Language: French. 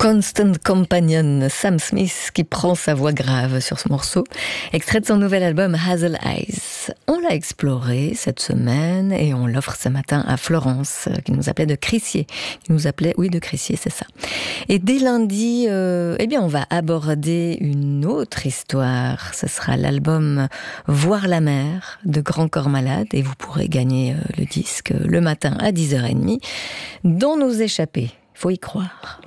Constant Companion, Sam Smith qui prend sa voix grave sur ce morceau, extrait de son nouvel album Hazel Eyes. On l'a exploré cette semaine et on l'offre ce matin à Florence, qui nous appelait de Crissier. De Crissier, c'est ça. Et dès lundi, on va aborder une autre histoire. Ce sera l'album Voir la mer de Grand Corps Malade et vous pourrez gagner le disque le matin à 10h30 dans Nos échappées. Faut y croire.